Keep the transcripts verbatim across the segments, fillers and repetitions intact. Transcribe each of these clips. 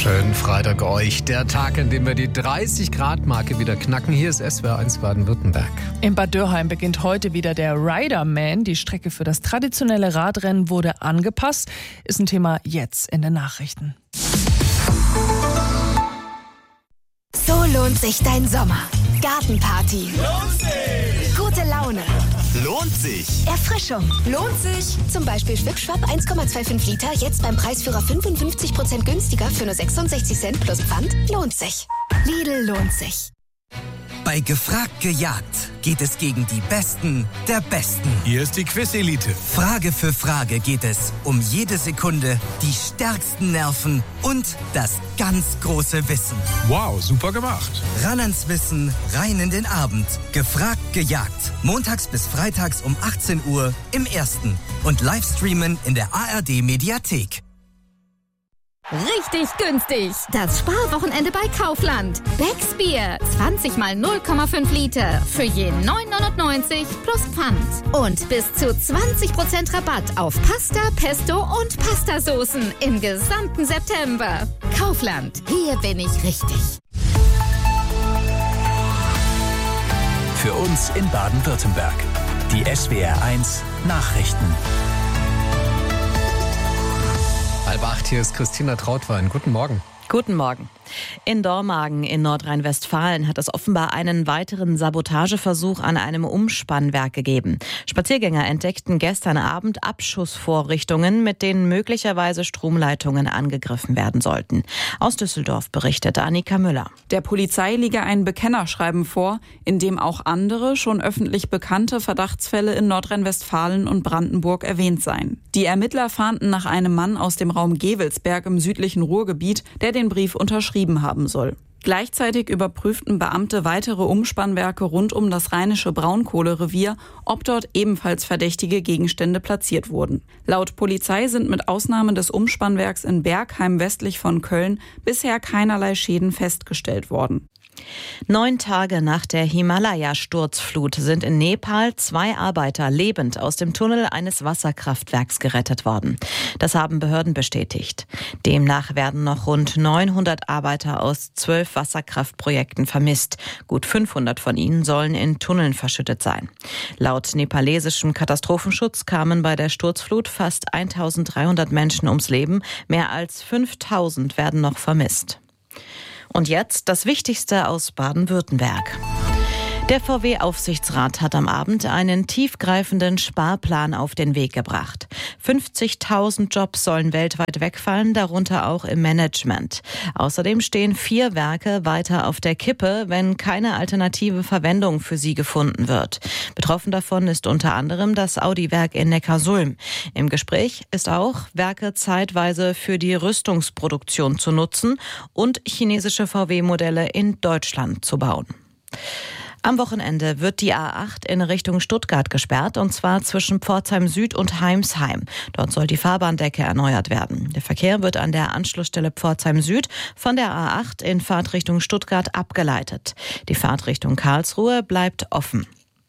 Schönen Freitag euch. Der Tag, an dem wir die dreißig Grad Marke wieder knacken. Hier ist S W R eins Baden-Württemberg. In Bad Dürrheim beginnt heute wieder der Riderman. Die Strecke für das traditionelle Radrennen wurde angepasst. Ist ein Thema jetzt in den Nachrichten. So lohnt sich dein Sommer. Gartenparty. Lohnt sich! Gute Laune. Lohnt sich! Erfrischung. Lohnt sich! Zum Beispiel Schwipschwapp eins Komma fünfundzwanzig Liter, jetzt beim Preisführer fünfundfünfzig Prozent günstiger für nur sechsundsechzig Cent plus Pfand. Lohnt sich. Lidl lohnt sich. Bei Gefragt gejagt geht es gegen die Besten der Besten. Hier ist die Quiz-Elite. Frage für Frage geht es um jede Sekunde, die stärksten Nerven und das ganz große Wissen. Wow, super gemacht. Ran ans Wissen, rein in den Abend. Gefragt gejagt. Montags bis freitags um achtzehn Uhr im Ersten. Und Livestreamen in der A R D-Mediathek. Richtig günstig. Das Sparwochenende bei Kaufland. Becks Bier. zwanzig mal null Komma fünf Liter. Für je neun neunundneunzig plus Pfand. Und bis zu zwanzig Prozent Rabatt auf Pasta, Pesto und Pastasoßen im gesamten September. Kaufland. Hier bin ich richtig. Für uns in Baden-Württemberg. Die S W R eins Nachrichten. Halb acht, hier ist Christina Trautwein. Guten Morgen. Guten Morgen. In Dormagen in Nordrhein-Westfalen hat es offenbar einen weiteren Sabotageversuch an einem Umspannwerk gegeben. Spaziergänger entdeckten gestern Abend Abschussvorrichtungen, mit denen möglicherweise Stromleitungen angegriffen werden sollten. Aus Düsseldorf berichtet Annika Müller. Der Polizei liege ein Bekennerschreiben vor, in dem auch andere, schon öffentlich bekannte Verdachtsfälle in Nordrhein-Westfalen und Brandenburg erwähnt seien. Die Ermittler fahnden nach einem Mann aus dem Raum Gevelsberg im südlichen Ruhrgebiet, der den Brief unterschrieben haben soll. Gleichzeitig überprüften Beamte weitere Umspannwerke rund um das rheinische Braunkohlerevier, ob dort ebenfalls verdächtige Gegenstände platziert wurden. Laut Polizei sind mit Ausnahme des Umspannwerks in Bergheim westlich von Köln bisher keinerlei Schäden festgestellt worden. Neun Tage nach der Himalaya-Sturzflut sind in Nepal zwei Arbeiter lebend aus dem Tunnel eines Wasserkraftwerks gerettet worden. Das haben Behörden bestätigt. Demnach werden noch rund neunhundert Arbeiter aus zwölf Wasserkraftprojekten vermisst. Gut fünfhundert von ihnen sollen in Tunneln verschüttet sein. Laut nepalesischem Katastrophenschutz kamen bei der Sturzflut fast eintausenddreihundert Menschen ums Leben. Mehr als fünftausend werden noch vermisst. Und jetzt das Wichtigste aus Baden-Württemberg. Der V W-Aufsichtsrat hat am Abend einen tiefgreifenden Sparplan auf den Weg gebracht. fünfzigtausend Jobs sollen weltweit wegfallen, darunter auch im Management. Außerdem stehen vier Werke weiter auf der Kippe, wenn keine alternative Verwendung für sie gefunden wird. Betroffen davon ist unter anderem das Audi-Werk in Neckarsulm. Im Gespräch ist auch, Werke zeitweise für die Rüstungsproduktion zu nutzen und chinesische V W-Modelle in Deutschland zu bauen. Am Wochenende wird die A acht in Richtung Stuttgart gesperrt, und zwar zwischen Pforzheim Süd und Heimsheim. Dort soll die Fahrbahndecke erneuert werden. Der Verkehr wird an der Anschlussstelle Pforzheim Süd von der A acht in Fahrtrichtung Stuttgart abgeleitet. Die Fahrtrichtung Karlsruhe bleibt offen.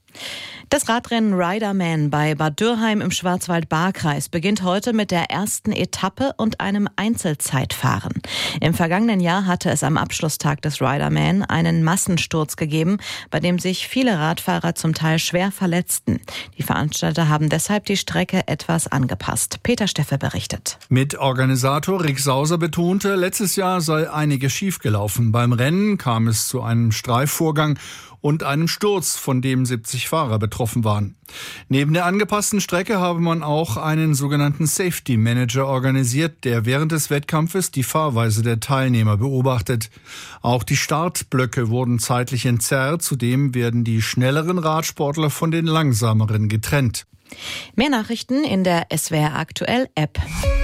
Das Radrennen Riderman bei Bad Dürrheim im Schwarzwald-Baar-Kreis beginnt heute mit der ersten Etappe und einem Einzelzeitfahren. Im vergangenen Jahr hatte es am Abschlusstag des Riderman einen Massensturz gegeben, bei dem sich viele Radfahrer zum Teil schwer verletzten. Die Veranstalter haben deshalb die Strecke etwas angepasst. Peter Steffe berichtet. Mitorganisator Rick Sauser betonte, letztes Jahr sei einiges schiefgelaufen. Beim Rennen kam es zu einem Streifvorgang und einem Sturz, von dem siebzig Fahrer betroffen waren. Neben der angepassten Strecke habe man auch einen sogenannten Safety Manager organisiert, der während des Wettkampfes die Fahrweise der Teilnehmer beobachtet. Auch die Startblöcke wurden zeitlich entzerrt. Zudem werden die schnelleren Radsportler von den langsameren getrennt. Mehr Nachrichten in der S W R Aktuell App.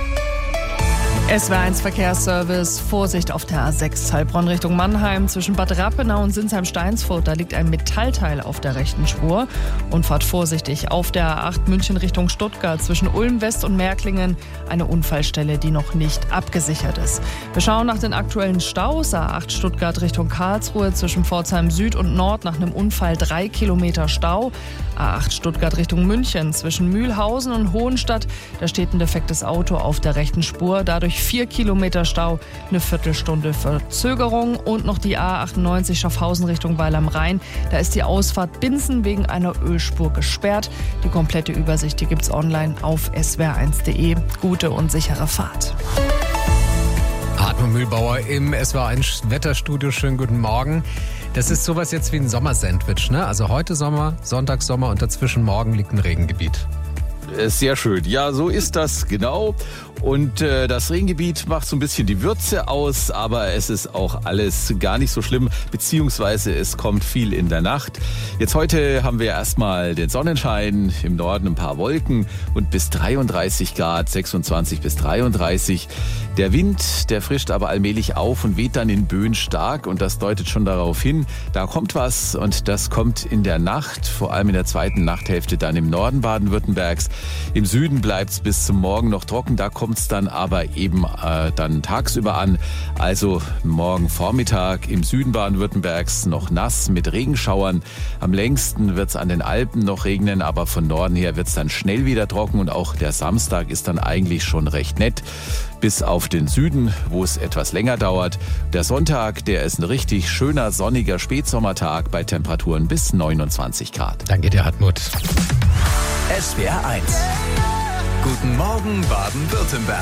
S W R eins Verkehrsservice, Vorsicht auf der A sechs Heilbronn Richtung Mannheim. Zwischen Bad Rappenau und Sinsheim-Steinsfurt, da liegt ein Metallteil auf der rechten Spur. Und fahrt vorsichtig auf der A acht München Richtung Stuttgart. Zwischen Ulm West und Märklingen eine Unfallstelle, die noch nicht abgesichert ist. Wir schauen nach den aktuellen Staus. A acht Stuttgart Richtung Karlsruhe, zwischen Pforzheim Süd und Nord nach einem Unfall drei Kilometer Stau. A acht Stuttgart Richtung München, zwischen Mühlhausen und Hohenstadt, da steht ein defektes Auto auf der rechten Spur. Dadurch vier Kilometer Stau, eine Viertelstunde Verzögerung. Und noch die A achtundneunzig Schaffhausen Richtung Weil am Rhein. Da ist die Ausfahrt Binsen wegen einer Ölspur gesperrt. Die komplette Übersicht, die gibt's online auf s w r eins punkt d e. Gute und sichere Fahrt. Hartmut Mühlbauer im S W R eins Wetterstudio. Schönen guten Morgen. Das ist sowas jetzt wie ein Sommersandwich, ne? Also heute Sommer, Sonntag Sommer und dazwischen morgen liegt ein Regengebiet. Sehr schön. Ja, so ist das genau. Und äh, das Regengebiet macht so ein bisschen die Würze aus, aber es ist auch alles gar nicht so schlimm, beziehungsweise es kommt viel in der Nacht. Jetzt heute haben wir erstmal den Sonnenschein, im Norden ein paar Wolken und bis dreiunddreißig Grad, sechsundzwanzig bis dreiunddreißig. Der Wind, der frischt aber allmählich auf und weht dann in Böen stark und das deutet schon darauf hin, da kommt was und das kommt in der Nacht, vor allem in der zweiten Nachthälfte dann im Norden Baden-Württembergs. Im Süden bleibt es bis zum Morgen noch trocken, da kommt es dann aber eben äh, dann tagsüber an. Also morgen Vormittag im Süden Baden-Württembergs noch nass mit Regenschauern. Am längsten wird es an den Alpen noch regnen, aber von Norden her wird es dann schnell wieder trocken und auch der Samstag ist dann eigentlich schon recht nett. Bis auf den Süden, wo es etwas länger dauert. Der Sonntag, der ist ein richtig schöner, sonniger Spätsommertag bei Temperaturen bis neunundzwanzig Grad. Danke dir, Hartmut. S W R eins. Guten Morgen Baden-Württemberg.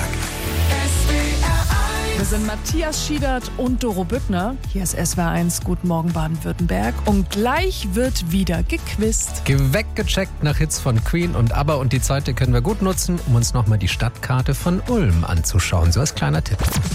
Wir sind Matthias Schiedert und Doro Büttner. Hier ist S W R eins. Guten Morgen Baden-Württemberg. Und gleich wird wieder gequizt. Weggecheckt nach Hits von Queen und ABBA. Und die Zeit, die können wir gut nutzen, um uns nochmal die Stadtkarte von Ulm anzuschauen. So als kleiner Tipp.